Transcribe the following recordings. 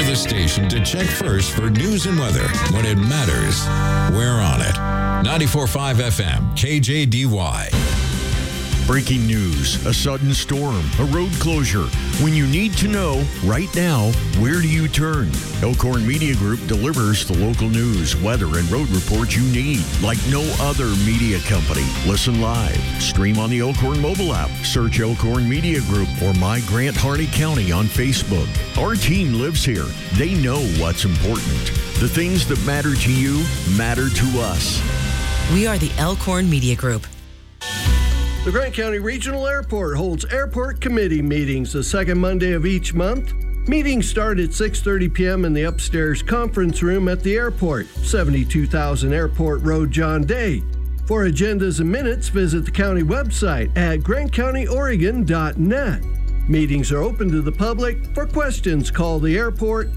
the station to check first for news and weather. When it matters, we're on it. 94.5 FM, KJDY. Breaking news, a sudden storm, a road closure. When you need to know right now, where do you turn? Elkhorn Media Group delivers the local news, weather, and road reports you need like no other media company. Listen live. Stream on the Elkhorn mobile app. Search Elkhorn Media Group or My Grant Harney County on Facebook. Our team lives here. They know what's important. The things that matter to you matter to us. We are the Elkhorn Media Group. The Grant County Regional Airport holds airport committee meetings the second Monday of each month. Meetings start at 6:30 p.m. in the upstairs conference room at the airport, 72,000 Airport Road, John Day. For agendas and minutes, visit the county website at grantcountyoregon.net. Meetings are open to the public. For questions, call the airport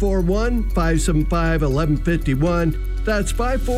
541-575-1151. That's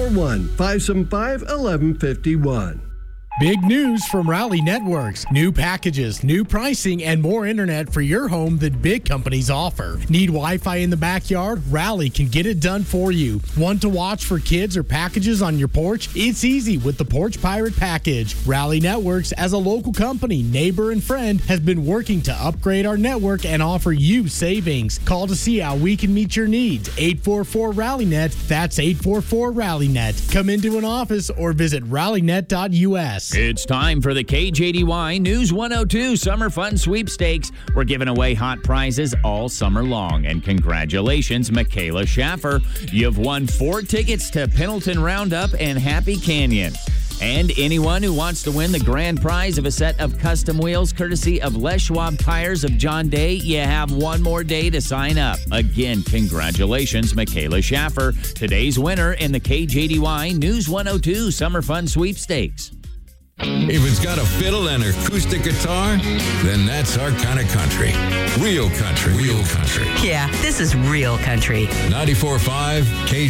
541-575-1151. Big news from Rally Networks. New packages, new pricing, and more internet for your home than big companies offer. Need Wi-Fi in the backyard? Rally can get it done for you. Want to watch for kids or packages on your porch? It's easy with the Porch Pirate package. Rally Networks, as a local company, neighbor, and friend, has been working to upgrade our network and offer you savings. Call to see how we can meet your needs. 844-RALLYNET. That's 844-RALLYNET. Come into an office or visit rallynet.us. It's time for the KJDY News 102 Summer Fun Sweepstakes. We're giving away hot prizes all summer long. And congratulations, Michaela Schaffer. You've won 4 tickets to Pendleton Roundup and Happy Canyon. And anyone who wants to win the grand prize of a set of custom wheels courtesy of Les Schwab Tires of John Day, you have one more day to sign up. Again, congratulations, Michaela Schaffer, today's winner in the KJDY News 102 Summer Fun Sweepstakes. If it's got a fiddle and acoustic guitar, then that's our kind of country. Real country. Real country. Yeah, this is real country. 94.5 KJDY.